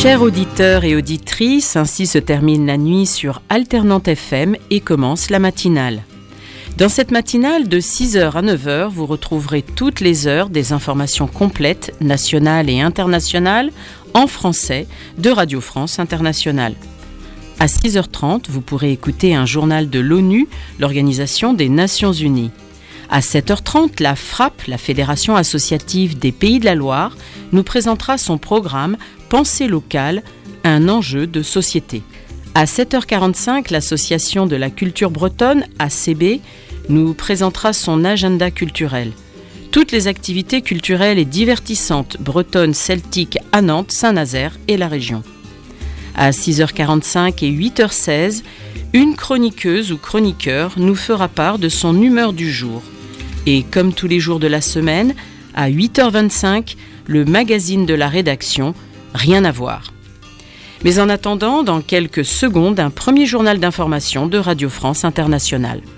Chers auditeurs et auditrices, ainsi se termine la nuit sur Alternante FM et commence la matinale. Dans cette matinale de 6h à 9h, vous retrouverez toutes les heures des informations complètes, nationales et internationales, en français, de Radio France Internationale. À 6h30, vous pourrez écouter un journal de l'ONU, l'Organisation des Nations Unies. À 7h30, la FRAP, la Fédération associative des Pays de la Loire, nous présentera son programme « Pensée locale, un enjeu de société ». À 7h45, l'Association de la culture bretonne, ACB, nous présentera son agenda culturel. Toutes les activités culturelles et divertissantes bretonnes celtiques à Nantes, Saint-Nazaire et la région. À 6h45 et 8h16, une chroniqueuse ou chroniqueur nous fera part de son humeur du jour. Et comme tous les jours de la semaine, à 8h25, le magazine de la rédaction, Rien à voir. Mais en attendant, dans quelques secondes, un premier journal d'information de Radio France Internationale.